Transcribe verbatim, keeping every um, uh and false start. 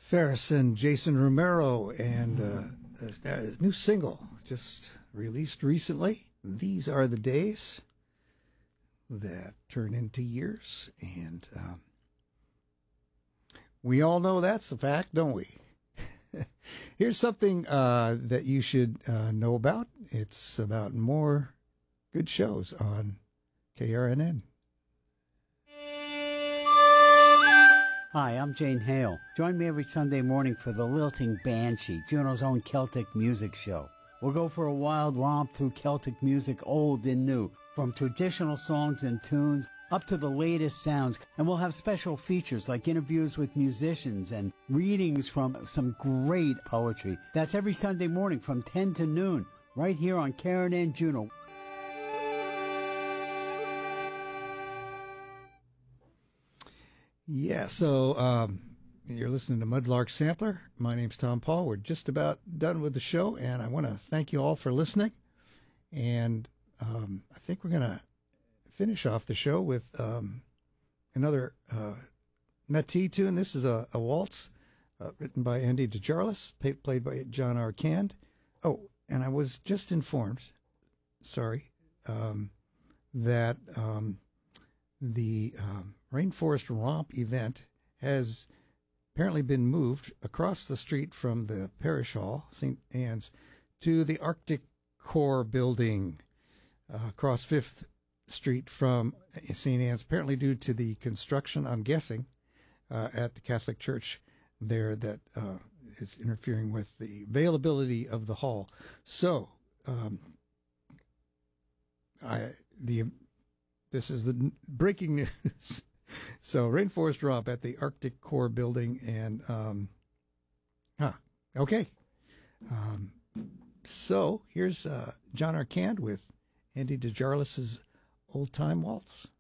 Ferris and Jason Romero, and uh, a, a new single just released recently. These are the days that turn into years, and um, we all know that's the fact, don't we? Here's something uh, that you should uh, know about. It's about more good shows on K R N N. Hi, I'm Jane Hale. Join me every Sunday morning for the Lilting Banshee, Juneau's own Celtic music show. We'll go for a wild romp through Celtic music, old and new, from traditional songs and tunes up to the latest sounds. And we'll have special features like interviews with musicians and readings from some great poetry. That's every Sunday morning from ten to noon, right here on K R N N Juneau. Yeah, so um, you're listening to Mudlark Sampler. My name's Tom Paul. We're just about done with the show, and I want to thank you all for listening. And um, I think we're going to finish off the show with um, another uh, Métis tune. This is a, a waltz uh, written by Andy DeJarlis, pay, played by John Arcand. Oh, and I was just informed, sorry, um, that um, the... Um, Rainforest Romp event has apparently been moved across the street from the Parish Hall, Saint Anne's, to the Arctic Core building uh, across Fifth Street from Saint Anne's, apparently due to the construction, I'm guessing, uh, at the Catholic Church there that uh, is interfering with the availability of the hall. So, um, I the this is the breaking news. So, Rainforest Romp at the Arctic Core building, and, um, huh, okay. Um, so, here's uh, John Arcand with Andy DeJarlis' Old Time Waltz.